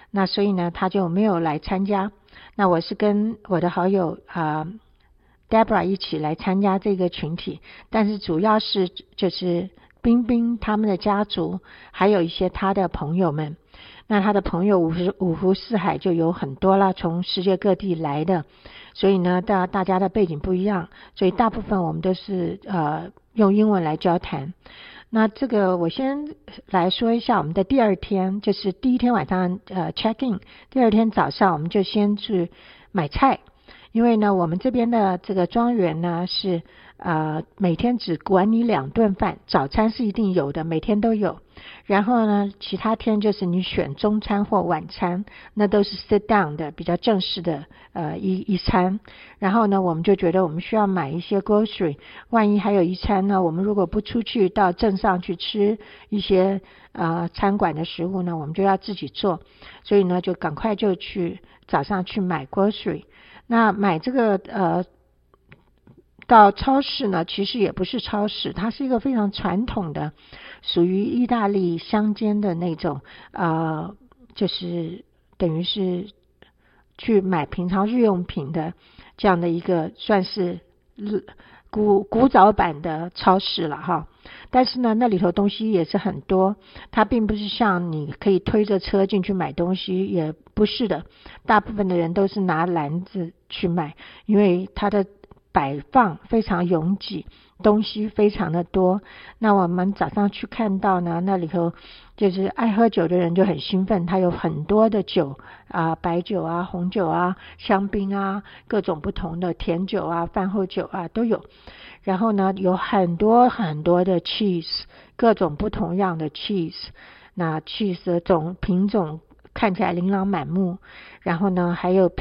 那所以呢他就没有来参加。那我是跟我的好友Deborah 一起来参加这个群体，但是主要是就是冰冰他们的家族，还有一些他的朋友们。那他的朋友五湖四海就有很多了，从世界各地来的，所以呢大家的背景不一样，所以大部分我们都是用英文来交谈。那这个我先来说一下我们的第二天，就是第一天晚上check in， 第二天早上我们就先去买菜。因为呢我们这边的这个庄园呢是每天只管你2顿饭，早餐是一定有的，每天都有，然后呢其他天就是你选中餐或晚餐，那都是 sit down 的比较正式的一餐。然后呢我们就觉得我们需要买一些 grocery， 万一还有一餐呢，我们如果不出去到镇上去吃一些餐馆的食物呢，我们就要自己做，所以呢就赶快就早上去买 grocery。那买这个到超市呢，其实也不是超市，它是一个非常传统的属于意大利乡间的那种就是等于是去买平常日用品的这样的一个算是古早版的超市了哈。但是呢那里头东西也是很多，它并不是像你可以推着车进去买东西，也不是的，大部分的人都是拿篮子去买，因为它的摆放非常拥挤，东西非常的多。那我们早上去看到呢，那里头就是爱喝酒的人就很兴奋，它有很多的酒白酒啊、红酒啊、香槟啊，各种不同的甜酒啊、饭后酒啊都有。然后呢有很多很多的 cheese， 各种不同样的 cheese， 那 cheese 的品种看起来琳琅满目。然后呢还有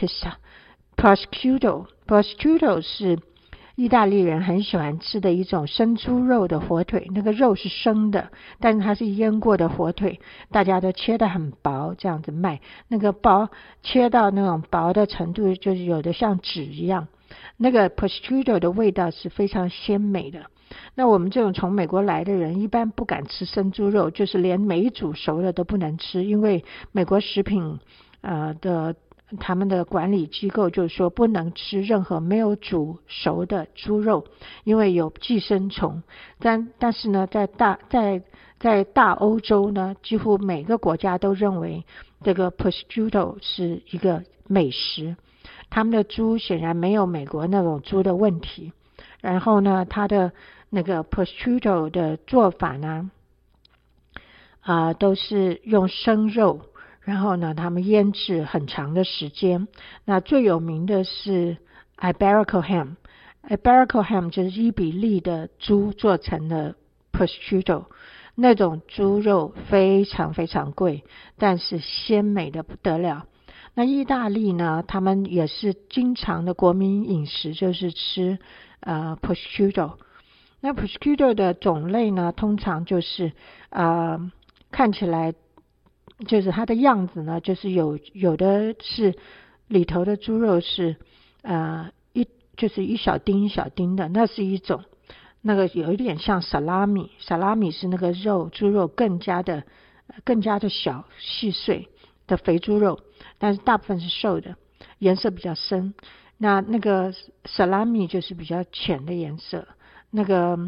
prosciutto 是意大利人很喜欢吃的一种生猪肉的火腿，那个肉是生的，但是它是腌过的火腿，大家都切得很薄这样子卖，那个切到那种薄的程度，就是有的像纸一样。那个 prosciutto 的味道是非常鲜美的。那我们这种从美国来的人一般不敢吃生猪肉，就是连没煮熟的都不能吃，因为美国食品他们的管理机构就是说不能吃任何没有煮熟的猪肉，因为有寄生虫。但是呢在大欧洲呢，几乎每个国家都认为这个 prosciutto 是一个美食，他们的猪显然没有美国那种猪的问题。然后呢它的那个 prosciutto 的做法呢都是用生肉，然后呢他们腌制很长的时间。那最有名的是 Iberico ham 就是伊比利的猪做成的 prosciutto， 那种猪肉非常非常贵，但是鲜美的不得了。那意大利呢他们也是经常的国民饮食就是吃prosciutto。 那 prosciutto 的种类呢通常就是看起来就是它的样子呢，就是有的是里头的猪肉是就是一小丁一小丁的，那是一种。那个有一点像萨拉米是那个猪肉更加的小细碎的肥猪肉，但是大部分是瘦的，颜色比较深。那个萨拉米就是比较浅的颜色。那个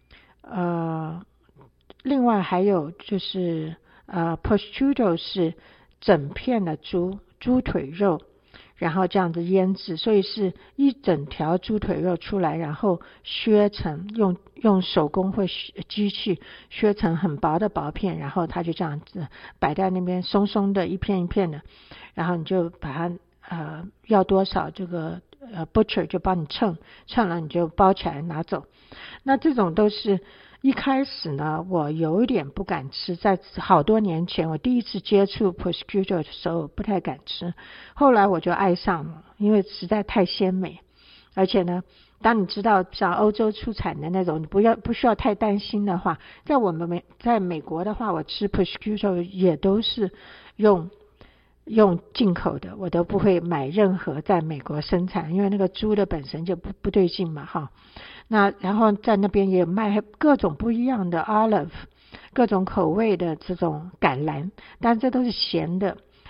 另外还有就是prosciutto 是整片的猪腿肉，然后这样子腌制，所以是一整条猪腿肉出来，然后削成用手工或机器削成很薄的薄片，然后它就这样子摆在那边松松的一片一片的，然后你就把它要多少这个butcher 就帮你称了，你就包起来拿走。那这种都是一开始呢我有一点不敢吃，在好多年前我第一次接触 prosciutto 的时候不太敢吃，后来我就爱上了，因为实在太鲜美。而且呢当你知道像欧洲出产的那种，你不需要太担心的话，在美国的话，我吃 prosciutto 也都是用进口的，我都不会买任何在美国生产，因为那个猪的本身就不对劲嘛哈。那然后在那边也卖各种不一样的 olive， 各种口味的这种橄榄，但这都是咸的，